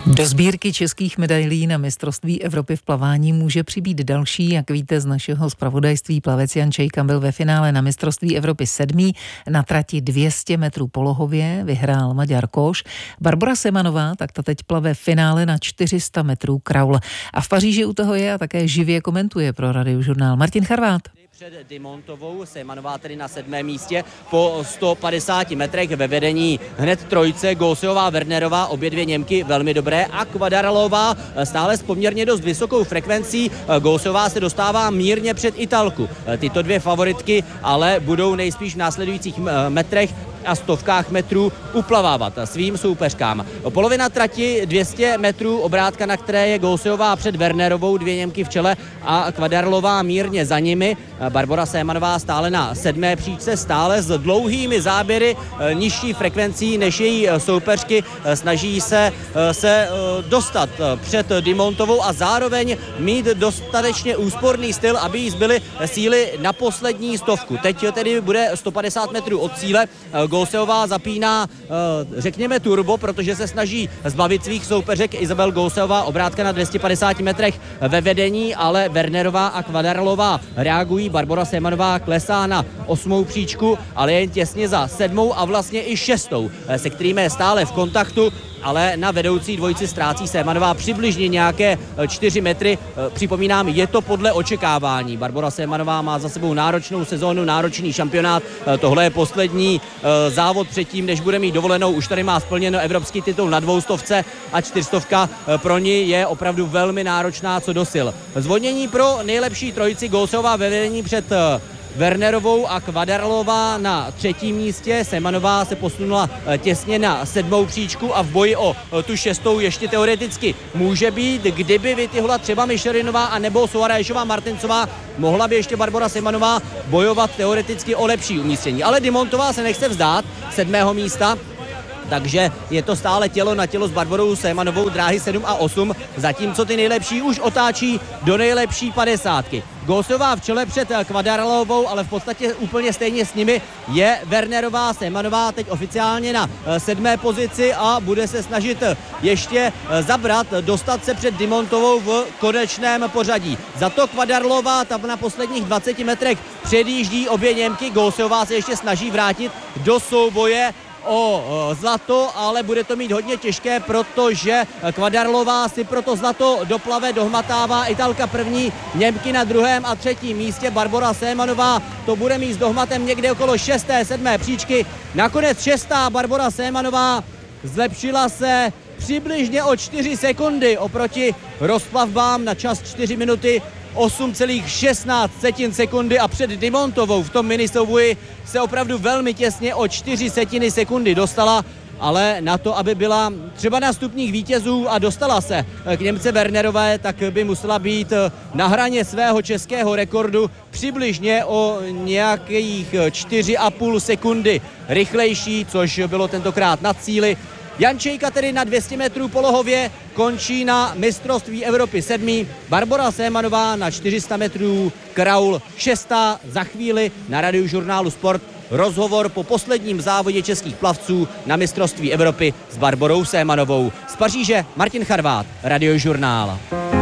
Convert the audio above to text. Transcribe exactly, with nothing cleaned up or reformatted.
Do sbírky českých medailí na mistrovství Evropy v plavání může přibýt další. Jak víte z našeho zpravodajství, plavec Jan Čejka byl ve finále na mistrovství Evropy sedmý. Na trati dvě stě metrů polohově vyhrál Maďar Kóš. Barbora Semanová tak ta teď plave v finále na čtyři sta metrů kraul. A v Paříži u toho je a také živě komentuje pro Radiožurnál Martin Charvát. Před Dimontovou Semanová tedy na sedmém místě po sto padesáti metrech ve vedení hned trojice Góseová, Wernerová, obě dvě Němky velmi dobré a Kvadaralová stále s poměrně dost vysokou frekvencí. Góseová se dostává mírně před Italku. Tyto dvě favoritky ale budou nejspíš v následujících metrech a stovkách metrů uplavávat svým soupeřkám. Polovina trati dvě stě metrů, obrátka, na které je Góseová před Wernerovou, dvě Němky v čele a Kvadaralová mírně za nimi. Barbora Semanová stále na sedmé příčce, stále s dlouhými záběry, nižší frekvencí než její soupeřky. Snaží se se dostat před Dimontovou a zároveň mít dostatečně úsporný styl, aby jí zbyly síly na poslední stovku. Teď tedy bude sto padesát metrů od cíle. Góseová zapíná, řekněme, turbo, protože se snaží zbavit svých soupeřek. Isabel Góseová, obrátka na dvě stě padesáti metrech ve vedení, ale Wernerová a Kvadaralová reagují. Barbora Semanová klesá na osmou příčku, ale jen těsně za sedmou a vlastně i šestou, se kterými je stále v kontaktu, ale na vedoucí dvojici ztrácí Semanová přibližně nějaké čtyři metry. Připomínám, je to podle očekávání. Barbora Semanová má za sebou náročnou sezónu, náročný šampionát. Tohle je poslední závod předtím, než bude mít dovolenou. Už tady má splněno evropský titul na dvoustovce a čtyřstovka pro ní je opravdu velmi náročná co do sil. Zvonění pro nejlepší trojici, Góseová ve vedení před Wernerovou a Kvadaralová na třetím místě. Semanová se posunula těsně na sedmou příčku a v boji o tu šestou ještě teoreticky může být. Kdyby vytihla třeba Mišerinová a nebo Soaraješová Martincová, mohla by ještě Barbora Semanová bojovat teoreticky o lepší umístění. Ale Dimontová se nechce vzdát sedmého místa, takže je to stále tělo na tělo s Barborou Semanovou, dráhy sedm a osm, zatímco ty nejlepší už otáčí do nejlepší padesátky. Góseová v čele před Kvadaralovou, ale v podstatě úplně stejně s nimi je Wernerová. Semanová teď oficiálně na sedmé pozici a bude se snažit ještě zabrat, dostat se před Dimontovou v konečném pořadí. Za to Kvadaralová tam na posledních dvaceti metrech předjíždí obě Němky. Góseová se ještě snaží vrátit do souboje o zlato, ale bude to mít hodně těžké, protože Kvadaralová si pro to zlato doplave, dohmatává Italka první, Němky na druhém a třetím místě. Barbora Semanová to bude mít s dohmatem někde okolo šesté, sedmé příčky. Nakonec šestá Barbora Semanová zlepšila se přibližně o čtyři sekundy oproti rozplavbám na čas čtyři minuty osm celá šestnáct sekundy a před Dimontovou v tom minisouboji se opravdu velmi těsně o čtyři setiny sekundy dostala, ale na to, aby byla třeba na stupních vítězů a dostala se k Němce Wernerové, tak by musela být na hraně svého českého rekordu přibližně o nějakých čtyři a půl sekundy rychlejší, což bylo tentokrát nad cíli. Jan Čejka tedy na dvě stě metrů polohově končí na mistrovství Evropy sedmý, Barbora Semanová na čtyři sta metrů kraul šestá. Za chvíli na Radiožurnálu Sport rozhovor po posledním závodě českých plavců na mistrovství Evropy s Barborou Semanovou. Z Paříže Martin Charvát, Radiožurnál.